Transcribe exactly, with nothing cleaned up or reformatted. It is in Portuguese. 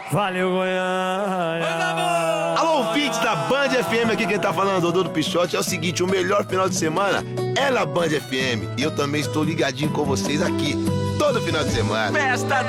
Valeu, Goiânia. Alô, ouvintes da Band F M, aqui quem tá falando é o Dodô do Pichote. É o seguinte, o melhor final de semana é na Band F M. E eu também estou ligadinho com vocês aqui, todo final de semana. Festa